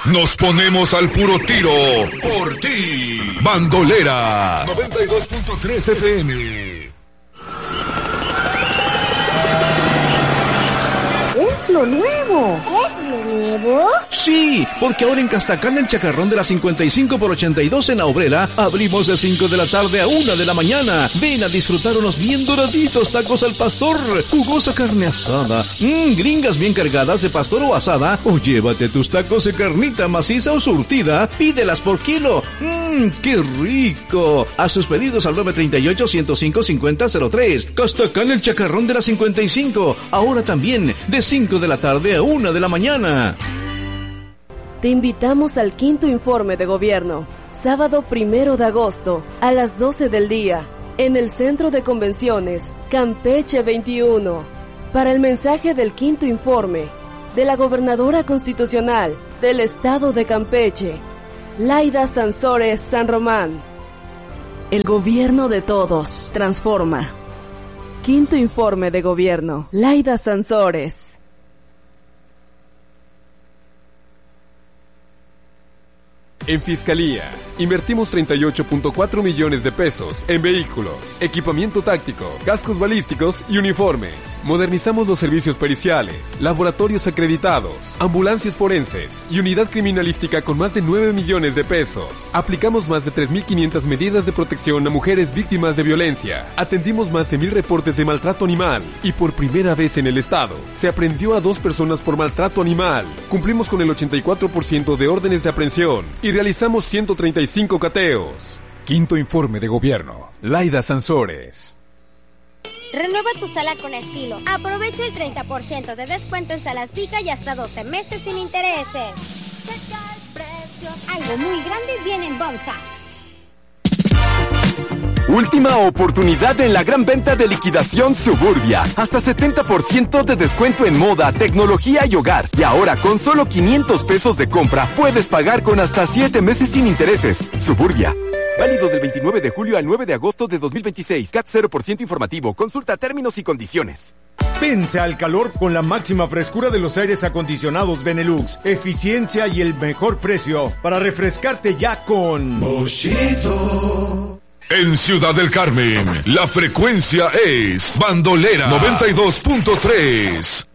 Nos ponemos al puro tiro por ti. Bandolera 92.3 FM. ¡Es lo nuevo! ¿Es lo nuevo? Sí, porque ahora en Castacán, el chacarrón de la 55 por 82 en la Obrera, abrimos de 5 de la tarde a 1 de la mañana. Ven a disfrutar unos bien doraditos tacos al pastor, jugosa carne asada, gringas bien cargadas de pastor o asada, o llévate tus tacos de carnita maciza o surtida, pídelas por kilo. ¡Qué rico! Haz tus pedidos al 938-105-5003. Castacán, el chacarrón de la 55, ahora también de 5 de la tarde a 1 de la mañana. Te invitamos al quinto informe de gobierno, sábado 1 de agosto, a las 12 del día, en el Centro de Convenciones, Campeche 21, para el mensaje del quinto informe de la Gobernadora Constitucional del Estado de Campeche, Laida Sansores San Román. El gobierno de todos transforma. Quinto informe de gobierno, Laida Sansores. En Fiscalía, invertimos 38.4 millones de pesos en vehículos, equipamiento táctico, cascos balísticos y uniformes. Modernizamos los servicios periciales, laboratorios acreditados, ambulancias forenses y unidad criminalística con más de 9 millones de pesos. Aplicamos más de 3.500 medidas de protección a mujeres víctimas de violencia. Atendimos más de 1,000 reportes de maltrato animal y por primera vez en el estado se aprehendió a 2 personas por maltrato animal. Cumplimos con el 84% de órdenes de aprehensión y realizamos 135 cateos. Quinto informe de gobierno, Laida Sansores. Renueva tu sala con estilo. Aprovecha el 30% de descuento en salas fija y hasta 12 meses sin intereses. Checa el precio. Algo muy grande viene en Bomsa. Última oportunidad en la gran venta de liquidación Suburbia. Hasta 70% de descuento en moda, tecnología y hogar. Y ahora con solo 500 pesos de compra puedes pagar con hasta 7 meses sin intereses. Suburbia. Válido del 29 de julio al 9 de agosto de 2026. CAT 0% informativo. Consulta términos y condiciones. Vence al calor con la máxima frescura de los aires acondicionados Benelux. Eficiencia y el mejor precio para refrescarte ya con Boschito. En Ciudad del Carmen, la frecuencia es Bandolera 92.3.